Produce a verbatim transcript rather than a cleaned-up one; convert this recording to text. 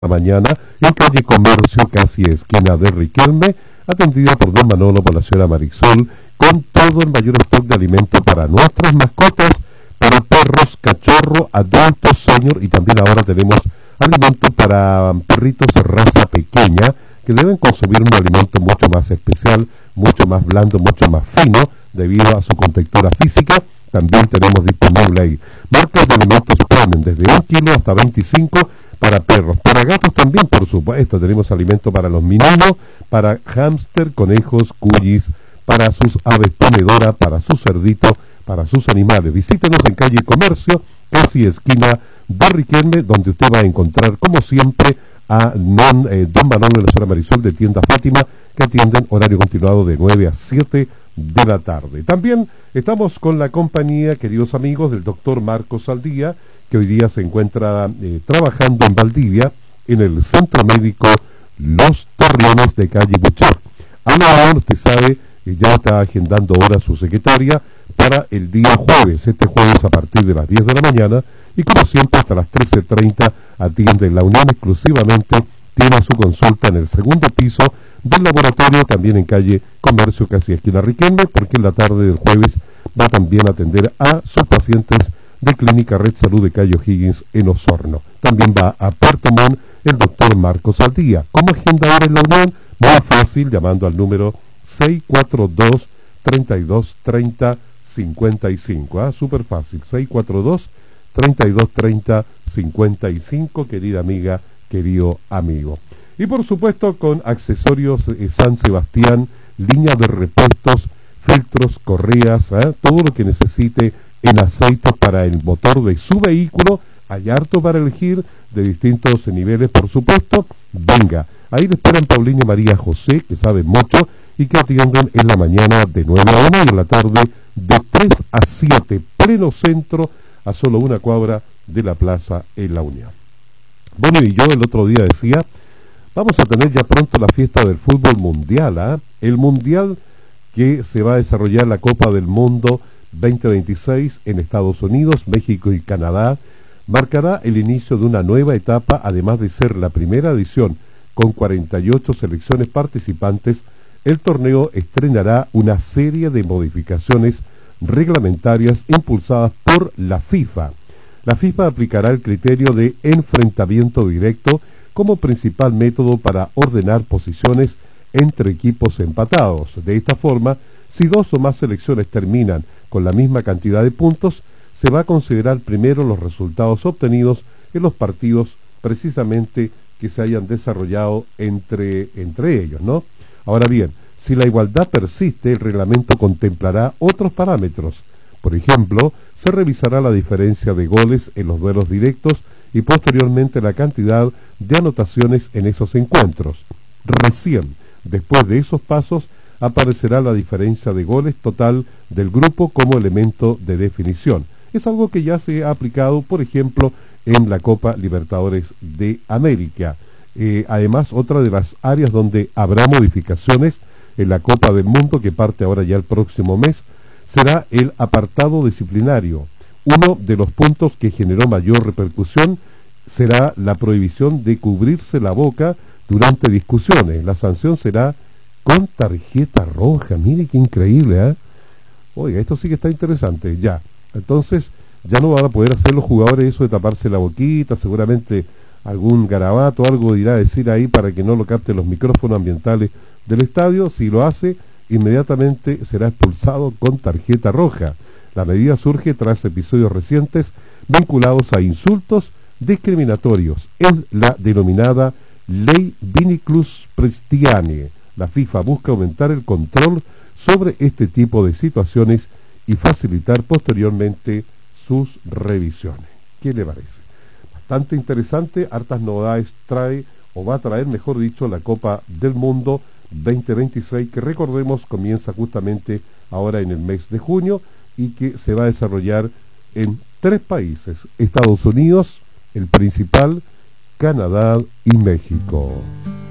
la mañana en calle Comercio, casi esquina de Riquelme, atendida por don Manolo, por la señora Marisol, con todo el mayor stock de alimentos para nuestras mascotas, para perros, cachorro, adultos, senior, y también ahora tenemos alimentos para perritos de raza pequeña que deben consumir un alimento mucho más especial, mucho más blando, mucho más fino, debido a su contextura física. También tenemos disponible ahí marcas de alimentos premium desde un kilo hasta veinticinco para perros, para gatos también, por supuesto. Tenemos alimento para los meninos, para hámster, conejos, cuyis, para sus aves ponedoras, para sus cerditos, para sus animales. Visítenos en calle Comercio, casi esquina de Riquelme, donde usted va a encontrar, como siempre, a non, eh, don Manolo y la señora Marisol de Tienda Fátima, que atienden horario continuado de nueve a siete de la tarde. También estamos con la compañía, queridos amigos, del doctor Marcos Saldía, que hoy día se encuentra eh, trabajando en Valdivia, en el Centro Médico Los Torreones de calle Buchet. A la hora, usted sabe, eh, ya está agendando ahora su secretaria para el día jueves, este jueves a partir de las diez de la mañana, y como siempre hasta las trece treinta atiende en la Unión exclusivamente, tiene su consulta en el segundo piso del laboratorio, también en calle Comercio, casi esquina Riquelme, porque en la tarde del jueves va también a atender a sus pacientes de Clínica Red Salud de calle O'Higgins en Osorno. También va a Puerto Montt el doctor Marcos Saldía. ¿Cómo agenda ahora en la Unión? Muy fácil, llamando al número seis cuatro dos, tres dos tres cero, cinco cinco. Ah, súper fácil, seis cuatro dos, tres dos tres cero, cinco cinco, querida amiga, querido amigo. Y por supuesto con Accesorios eh, San Sebastián, línea de repuestos, filtros, correas, ¿eh? todo lo que necesite en aceite para el motor de su vehículo. Hay harto para elegir de distintos niveles, por supuesto. Venga, ahí le esperan Paulina y María José, que saben mucho y que atienden en la mañana de nueve a una y en la tarde de tres a siete, pleno centro, a solo una cuadra de la plaza en la Unión. Bueno, y yo el otro día decía, vamos a tener ya pronto la fiesta del fútbol mundial, ¿eh? El mundial que se va a desarrollar la Copa del Mundo veinte veintiséis en Estados Unidos, México y Canadá, marcará el inicio de una nueva etapa, además de ser la primera edición con cuarenta y ocho selecciones participantes. El torneo estrenará una serie de modificaciones reglamentarias impulsadas por la FIFA. La FIFA aplicará el criterio de enfrentamiento directo como principal método para ordenar posiciones entre equipos empatados. De esta forma, si dos o más selecciones terminan con la misma cantidad de puntos, se va a considerar primero los resultados obtenidos en los partidos precisamente que se hayan desarrollado entre, entre ellos, ¿no? Ahora bien, si la igualdad persiste, el reglamento contemplará otros parámetros. Por ejemplo, se revisará la diferencia de goles en los duelos directos y posteriormente la cantidad de anotaciones en esos encuentros. Recién, después de esos pasos, aparecerá la diferencia de goles total del grupo como elemento de definición. Es algo que ya se ha aplicado, por ejemplo, en la Copa Libertadores de América. Eh, además, otra de las áreas donde habrá modificaciones en la Copa del Mundo, que parte ahora ya el próximo mes, será el apartado disciplinario. Uno de los puntos que generó mayor repercusión será la prohibición de cubrirse la boca durante discusiones. La sanción será con tarjeta roja. Mire qué increíble, ¿eh? Oiga, esto sí que está interesante, ya. Entonces, ya no van a poder hacer los jugadores eso de taparse la boquita, seguramente algún garabato, algo irá a decir ahí para que no lo capten los micrófonos ambientales del estadio. Si lo hace, inmediatamente será expulsado con tarjeta roja. La medida surge tras episodios recientes vinculados a insultos discriminatorios. Es la denominada Ley Viniclus Prestiani. La FIFA busca aumentar el control sobre este tipo de situaciones y facilitar posteriormente sus revisiones. ¿Qué le parece? Bastante interesante, hartas novedades trae, o va a traer, mejor dicho, la Copa del Mundo veinte veintiséis, que recordemos comienza justamente ahora en el mes de junio y que se va a desarrollar en tres países: Estados Unidos, el principal, Canadá y México.